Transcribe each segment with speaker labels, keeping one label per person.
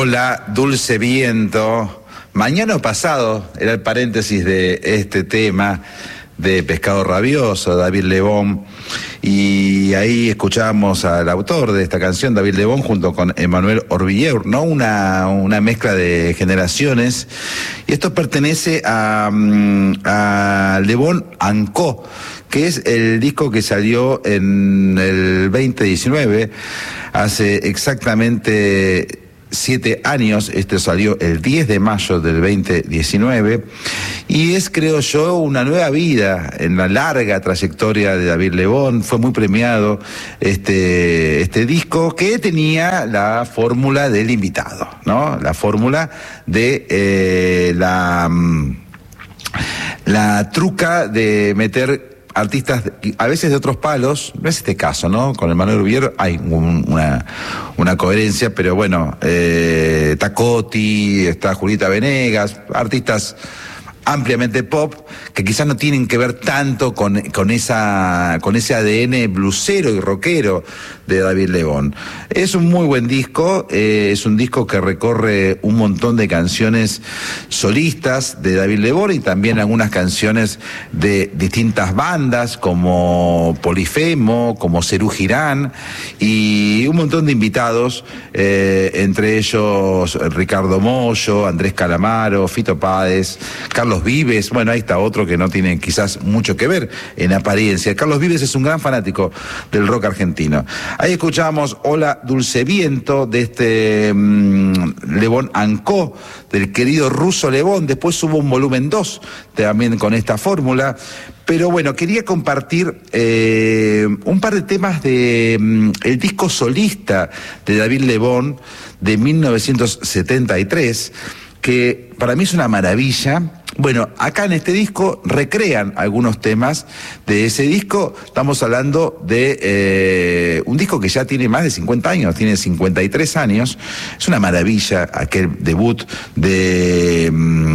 Speaker 1: Hola, Dulce Viento. Mañana pasado era el paréntesis de este tema de Pescado Rabioso, David Lebón, y ahí escuchábamos al autor de esta canción, David Lebón, junto con Emmanuel Orbilleur, ¿no? Una mezcla de generaciones, y esto pertenece a Lebón Ancó, que es el disco que salió en el 2019, hace exactamente 7 años. Este salió el 10 de mayo del 2019 y es, creo yo, una nueva vida en la larga trayectoria de David Lebón. Fue muy premiado este disco, que tenía la fórmula del invitado, ¿no? La fórmula de la truca de meter artistas a veces de otros palos. No es este caso, ¿no? Con Emmanuel Orbilleur hay una coherencia, pero bueno, está Coti, está Julieta Venegas, artistas ampliamente pop, que quizás no tienen que ver tanto con ese ADN blusero y rockero de David Lebón. Es un muy buen disco, es un disco que recorre un montón de canciones solistas de David Lebón y también algunas canciones de distintas bandas como Polifemo, como Serú Girán, y un montón de invitados, entre ellos Ricardo Mollo, Andrés Calamaro, Fito Páez, Carlos Vives. Bueno, ahí está otro que no tiene quizás mucho que ver en apariencia. Carlos Vives es un gran fanático del rock argentino. Ahí escuchábamos Hola Dulce Viento de este Lebón Ancó, del querido Ruso Lebón. Después hubo un volumen 2 también con esta fórmula. Pero bueno, quería compartir un par de temas de el disco solista de David Lebón de 1973, que para mí es una maravilla. Bueno, acá en este disco recrean algunos temas de ese disco. Estamos hablando de un disco que ya tiene más de 50 años, tiene 53 años. Es una maravilla aquel debut de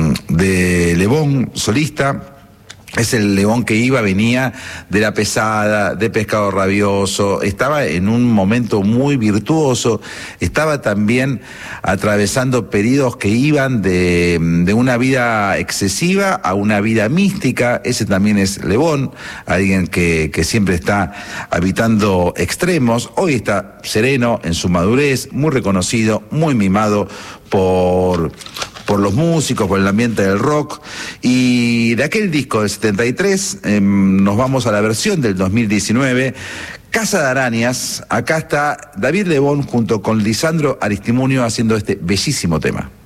Speaker 1: Lebón solista. Es el Lebón que venía de La Pesada, de Pescado Rabioso, estaba en un momento muy virtuoso, estaba también atravesando periodos que iban de una vida excesiva a una vida mística. Ese también es Lebón, alguien que siempre está habitando extremos. Hoy está sereno en su madurez, muy reconocido, muy mimado por los músicos, por el ambiente del rock. Y de aquel disco del 73 nos vamos a la versión del 2019, Casa de Arañas. Acá está David Lebón junto con Lisandro Aristimuño haciendo este bellísimo tema.